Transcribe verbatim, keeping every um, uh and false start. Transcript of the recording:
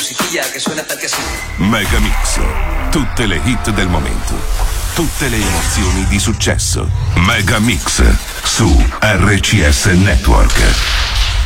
musiquilla que suena tal que así. Megamix, tutte le hit del momento, tutte le emozioni di successo. Megamix su R C S Network.